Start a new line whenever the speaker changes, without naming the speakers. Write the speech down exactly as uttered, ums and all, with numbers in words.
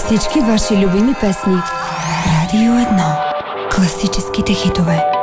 Всички ваши любими песни. Радио едно. Класическите хитове.